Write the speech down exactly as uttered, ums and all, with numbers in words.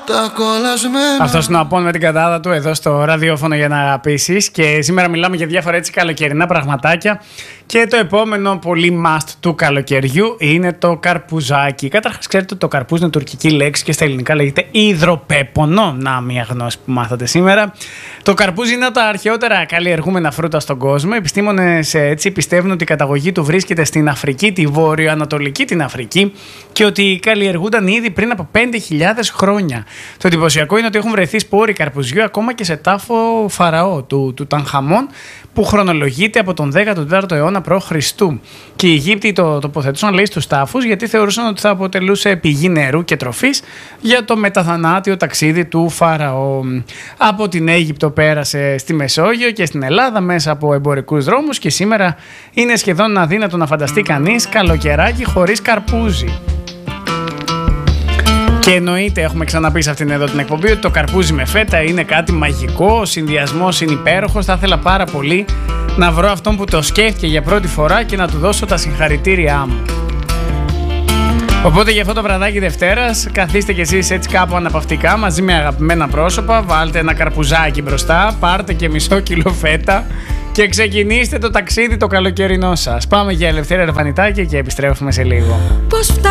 Αυτός είναι ο Απόν με την κατάδα του εδώ στο ραδιόφωνο για να αγαπήσεις. Και σήμερα μιλάμε για διάφορα έτσι καλοκαιρινά πραγματάκια. Και το επόμενο πολύ must του καλοκαιριού είναι το καρπουζάκι. Καταρχάς, ξέρετε ότι το καρπούζ είναι τουρκική λέξη και στα ελληνικά λέγεται υδροπέπονο. Να, μια γνώση που μάθατε σήμερα. Το καρπούζ είναι από τα αρχαιότερα καλλιεργούμενα φρούτα στον κόσμο. Οι επιστήμονες έτσι πιστεύουν ότι η καταγωγή του βρίσκεται στην Αφρική, τη βόρειο-ανατολική την Αφρική, και ότι καλλιεργούνταν ήδη πριν από πέντε χιλιάδες χρόνια. Το εντυπωσιακό είναι ότι έχουν βρεθεί σπόροι καρπουζιού ακόμα και σε τάφο Φαραώ του, του Τανχαμών, που χρονολογείται από τον δέκατο τέταρτο αιώνα π.Χ. Και οι Αιγύπτιοι το τοποθετούσαν, λέει, στους τάφους, γιατί θεωρούσαν ότι θα αποτελούσε πηγή νερού και τροφής για το μεταθανάτιο ταξίδι του Φαραώ. Από την Αίγυπτο πέρασε στη Μεσόγειο και στην Ελλάδα μέσα από εμπορικούς δρόμους και σήμερα είναι σχεδόν αδύνατο να φανταστεί κανείς καλοκαιράκι χωρίς καρπούζι. Και εννοείται, έχουμε ξαναπεί σε αυτήν εδώ την εκπομπή, ότι το καρπούζι με φέτα είναι κάτι μαγικό, ο συνδυασμός είναι υπέροχος. Θα ήθελα πάρα πολύ να βρω αυτόν που το σκέφτηκε για πρώτη φορά και να του δώσω τα συγχαρητήριά μου. Οπότε για αυτό το βραδάκι Δευτέρας, καθίστε κι εσείς έτσι κάπου αναπαυτικά μαζί με αγαπημένα πρόσωπα, βάλτε ένα καρπουζάκι μπροστά, πάρτε και μισό κιλό φέτα και ξεκινήστε το ταξίδι το καλοκαιρινό σας. Πάμε για Ελευθερία Ρεφανιτάκη και επιστρέφουμε σε λίγο.